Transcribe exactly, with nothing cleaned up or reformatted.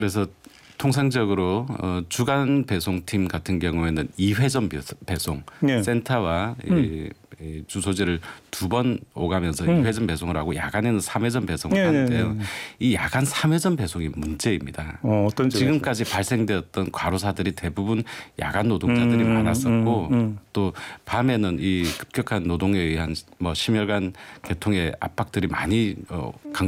그래서 통상적으로 어, 주간 배송팀 같은 경우에는 이 회전 배송 네. 센터와 음. 이, 이 주소지를 두 번 오가면서 음. 이 회전 배송을 하고 야간에는 삼 회전 배송을 네, 하는데요. 네, 네. 이 야간 삼 회전 배송이 문제입니다. 어, 어떤 점에서? 지금까지 발생되었던 과로사들이 대부분 야간 노동자들이 음, 많았었고 음, 음. 또 밤에는 이 급격한 노동에 의한 뭐 심혈관 계통의 압박들이 많이 어, 강